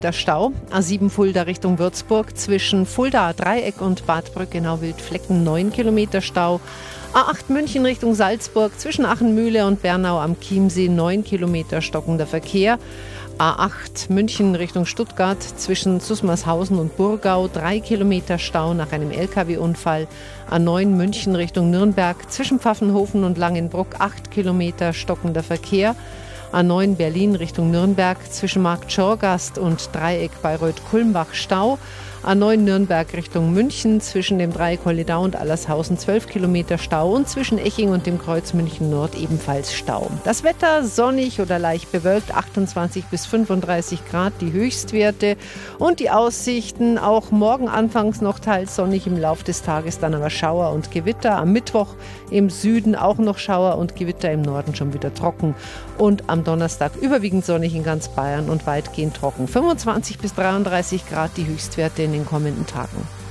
Der Stau, A7 Fulda Richtung Würzburg, zwischen Fulda Dreieck und Bad Brückenau-Wildflecken 9 Kilometer Stau. A8 München Richtung Salzburg, zwischen Achenmühle und Bernau am Chiemsee 9 Kilometer stockender Verkehr. A8 München Richtung Stuttgart, zwischen Susmarshausen und Burgau 3 Kilometer Stau nach einem LKW-Unfall. A9 München Richtung Nürnberg, zwischen Pfaffenhofen und Langenbruck 8 Kilometer stockender Verkehr. A9 Berlin Richtung Nürnberg, zwischen Marktschorgast und Dreieck Bayreuth-Kulmbach Stau. A9 Nürnberg Richtung München, zwischen dem Dreieck Holledau und Allershausen 12 Kilometer Stau und zwischen Eching und dem Kreuz München Nord ebenfalls Stau. Das Wetter sonnig oder leicht bewölkt, 28 bis 35 Grad die Höchstwerte und die Aussichten auch morgen anfangs noch teils sonnig, im Laufe des Tages dann aber Schauer und Gewitter. Am Mittwoch im Süden auch noch Schauer und Gewitter, im Norden schon wieder trocken und am Donnerstag überwiegend sonnig in ganz Bayern und weitgehend trocken. 25 bis 33 Grad die Höchstwerte in den kommenden Tagen.